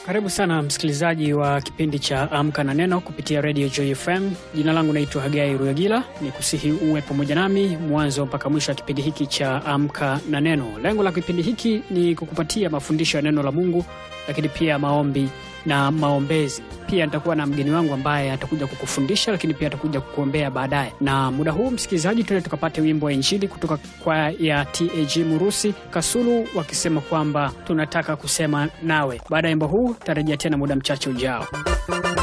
Karibu sana msikilizaji wa kipindi cha Amka na Neno kupitia Radio Joy FM. Jina langu naitwa Hagai Ruyagila. Nikusihi uwe pamoja nami mwanzo mpaka mwisho wa kipindi hiki cha Amka na Neno. Lengo la kipindi hiki ni kukupatia mafundisho ya neno la Mungu, lakini pia maombi na maombezi. Pia nitakuwa na mgeni wangu ambaye atakuja kukufundisha, lakini pia atakuja kukuombea baadaye. Na muda huu msikilizaji, tukapate wimbo wa Injili kutoka kwa ya TAG Murusi Kasulu wakisema kwamba tunataka kusema nawe. Baada ya wimbo huu tarejea tena muda mchache ujao.